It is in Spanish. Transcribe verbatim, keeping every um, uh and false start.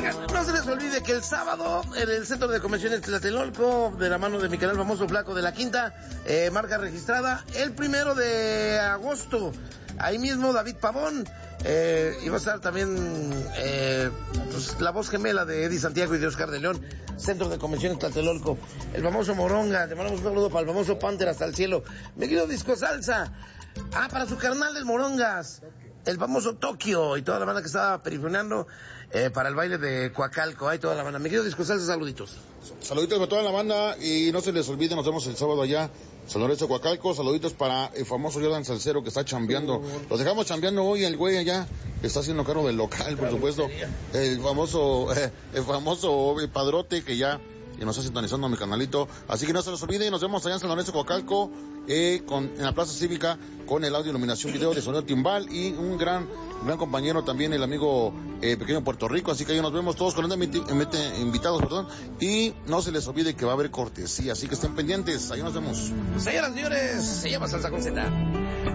Oigan, no se les olvide que el sábado en el Centro de Convenciones Tlatelolco, de la mano de mi canal famoso Flaco de la Quinta, eh, marca registrada, el primero de agosto, ahí mismo David Pavón, eh, y va a estar también eh, pues, la voz gemela de Eddie Santiago y de Oscar de León, Centro de Convenciones Tlatelolco, el famoso Moronga, te mandamos un saludo para el famoso Panther hasta el cielo, mi querido Disco Salsa, ah, para su carnal del Morongas, el famoso Tokio y toda la banda que estaba perifoneando eh, para el baile de Coacalco, ahí toda la banda. Mi querido Disco Salsa, saluditos. Saluditos para toda la banda y no se les olvide, nos vemos el sábado allá, San Lorenzo, Coacalco. Saluditos para el famoso Jordan Salcero que está chambeando. Los dejamos chambeando hoy, el güey allá que está haciendo cargo del local, por supuesto. El famoso, eh, el famoso Padrote que ya y nos está sintonizando mi canalito, así que no se los olvide, nos vemos allá en San Lorenzo, Coacalco, eh, con, en la Plaza Cívica, con el audio, iluminación, video de sonido timbal, y un gran, gran compañero también, el amigo, eh, Pequeño Puerto Rico, así que ahí nos vemos todos con invitados, perdón, y no se les olvide que va a haber cortesía, así que estén pendientes, ahí nos vemos. Señoras y señores, se llama Salsa con Z.